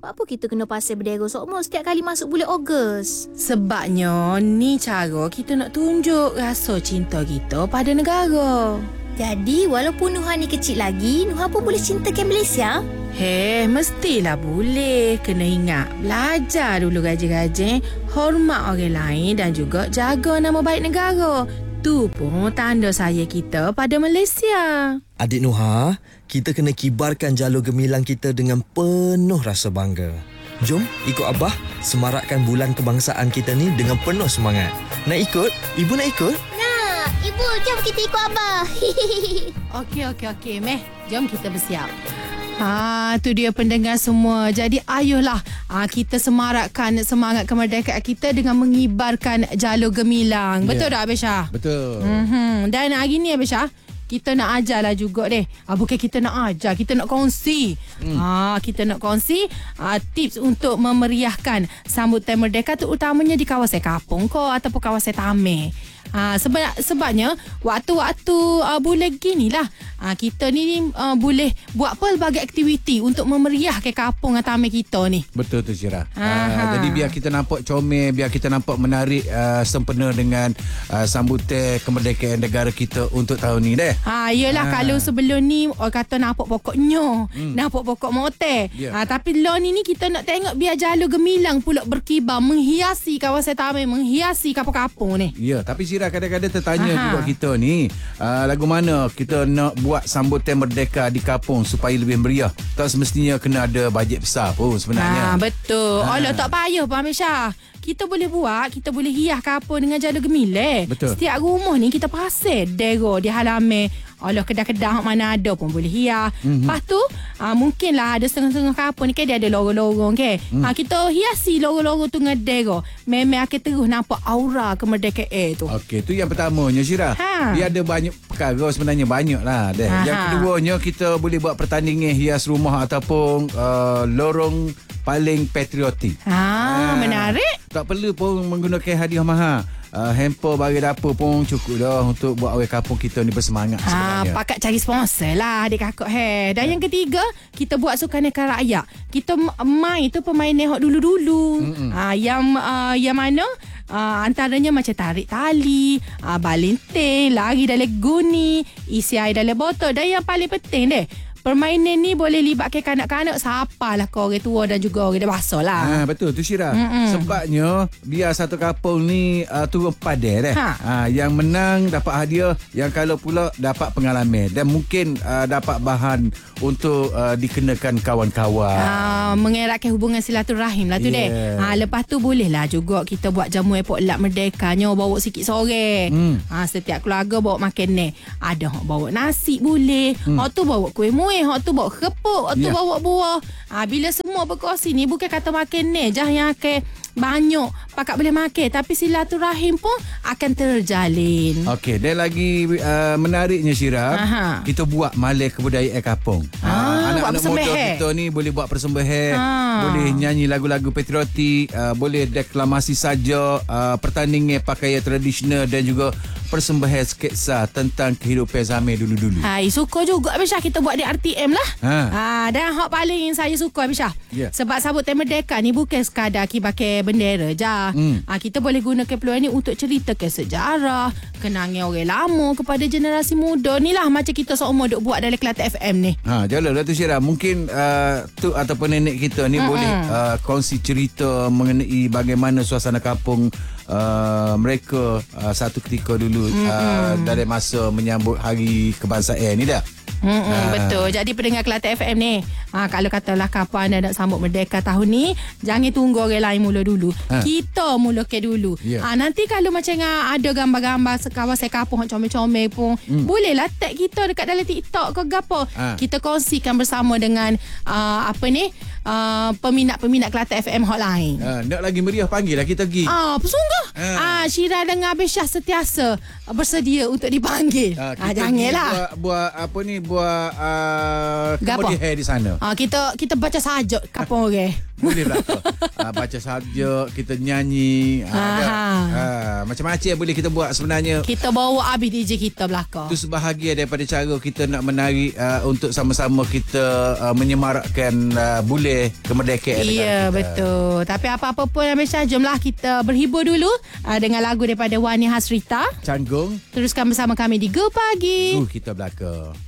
Apa kita kena pasal berdera sokmo setiap kali masuk bulan Ogos? Sebabnya ni cara kita nak tunjuk rasa cinta kita pada negara. Jadi walaupun Nuha ni kecil lagi, Nuha pun boleh cintakan Malaysia? Mestilah boleh. Kena ingat, belajar dulu rajin-rajin, hormat orang lain dan juga jaga nama baik negara. Tu pun tanda sayang kita pada Malaysia. Adik Nuha, kita kena kibarkan jalur gemilang kita dengan penuh rasa bangga. Jom ikut Abah semarakkan bulan kebangsaan kita ni dengan penuh semangat. Nak ikut? Ibu nak ikut? Nak, Ibu, jom kita ikut Abah. Okey. Meh, jom kita bersiap. Tu dia pendengar semua. Jadi ayolah kita semarakkan semangat kemerdekaan kita dengan mengibarkan jalur gemilang. Betul tak Abis Syah? Betul. Dan hari ni Abis Syah, kita nak ajarlah juga deh. Bukan kita nak ajar, kita nak kongsi. Kita nak kongsi tips untuk memeriahkan sambutan merdeka, terutamanya di kawasan kampung ataupun kawasan Tamil. Sebabnya waktu-waktu bulan gini lah kita ni boleh buat pelbagai aktiviti untuk memeriahkan kampung atau Tamil kita ni. Betul tu Syirah. Jadi biar kita nampak comel, biar kita nampak menarik sempena dengan sambutan kemerdekaan negara kita untuk tahun ni deh. Yelah, kalau sebelum ni orang kata nampak pokoknya, nampak pokok motel. Tapi law ni kita nak tengok biar jalur gemilang pula berkibar, menghiasi kawasan Tamil, menghiasi kapung-kapung ni. Ya, tapi Syirah kadang-kadang tertanya juga kita ni, lagu mana kita nak buat sambutan merdeka di kampung supaya lebih meriah. Tak semestinya kena ada bajet besar pun sebenarnya. Betul. Allah tak payah Pak Syah. Kita boleh buat, kita boleh hias kampung dengan jalur gemilang. Betul. Setiap rumah ni kita pasal dera di halaman. Allah, kedai-kedai mana ada pun boleh hias. Lepas tu mungkinlah ada setengah-setengah kampung ni kan dia ada lorong-lorong kan. Kita hiasi lorong-lorong tu dengan dera. Memang akan terus nampak aura kemerdekaan tu. Okey, tu yang pertamanya Syirah. Dia ada banyak perkara sebenarnya, banyak lah deh. Yang keduanya kita boleh buat pertandingan hias rumah ataupun lorong paling patriotik. Menarik. Tak perlu pun menggunakan hadiah mahal. Hamper bagi dapur pun cukup dah untuk buat orang kampung kita ni bersemangat sebenarnya. Pakat cari sponsor lah adik kakak. Dan yang ketiga, kita buat sukan rakyat. Kita main tu permainan hok dulu-dulu. Yang mana antaranya macam tarik tali, balinting, lari dalam guni, isi air dalam botol. Dan yang paling penting deh, permainan ni boleh libatkan kanak-kanak, siapalah kau orang tua dan juga orang dewasa lah. Betul tu Syirah. Sebabnya biar satu kampung ni turun padan deh. Yang menang dapat hadiah, yang kalah pula dapat pengalaman dan mungkin dapat bahan untuk dikenakan kawan-kawan. Mengeratkan hubungan silaturahim lah tu deh. Lepas tu boleh lah juga kita buat jamu epok lap merdekanya, bawa sikit sore. Setiap keluarga bawa makan ni. Ada hok bawa nasi boleh. Hok tu bawa kuih muih. Hak tu bawa kepuk, hak tu bawa buah. Bila semua berkongsi ni, bukan kata makan ni jah yang akan banyak pakat boleh makan, tapi silaturahim pun akan terjalin. Okey, dan lagi menariknya Syirah, kita buat malai kebudayaan kampung. Anak-anak muda kita ni boleh buat persembahan, boleh nyanyi lagu-lagu patriotik, boleh deklamasi saja, pertandingan pakaian tradisional dan juga persembahan sketsa tentang kehidupan zaman dulu-dulu. Suka juga Abisha kita buat di RTM lah. Dan hak paling saya suka Abisha. Sebab sambutan merdeka ni bukan sekadar pakai bendera je. Kita boleh gunakan peluang ni untuk ceritakan sejarah, kenangan orang lama kepada generasi muda. Ni lah macam kita semua duk buat dalam Kelantan FM ni. Jalan Datuk Syirah, mungkin tu ataupun nenek kita ni boleh kongsi cerita mengenai bagaimana suasana kampung mereka satu ketika dulu dalam masa menyambut hari kebangsaan ni dah. Betul. Jadi pendengar Kelantan FM ni, kalau katalah kapan anda nak sambut merdeka tahun ni, jangan tunggu orang lain mula dulu. Kita mulakan dulu. Nanti kalau macam ada gambar-gambar kawasan kampung comel-comel pun, bolehlah tag kita dekat dalam TikTok ke gapo. Kita kongsikan bersama dengan peminat-peminat Kelantan FM hotline. Nak lagi meriah, panggil lah kita pergi. Sungguh. Syirah dengan Abis Syah sentiasa bersedia untuk dipanggil. Janganlah. Buat apa ni, buat kemeriahan di sana. Kita baca saja kapung orang. Boleh belakang. Baca sajak, kita nyanyi. Macam-macam boleh kita buat sebenarnya. Kita bawa habis DJ kita belakang. Itu sebahagian daripada cara kita nak menarik untuk sama-sama kita menyemarakkan boleh kemerdekaan negara kita. Betul. Tapi apa-apa pun Abisha, jomlah kita berhibur dulu dengan lagu daripada Wani Hasrita. Canggung. Teruskan bersama kami di Go Pagi. Kita belakang.